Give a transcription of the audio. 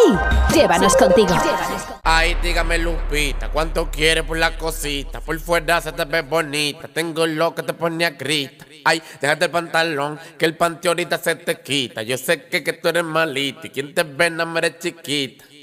Llévanos contigo. Ay, dígame Lupita, ¿cuánto quieres por la cosita? Por fuera se te ve bonita, tengo lo que te pone a grita. Ay, déjate el pantalón, que el panty ahorita se te quita. Yo sé que tú eres malita y quien te ve no eres chiquita.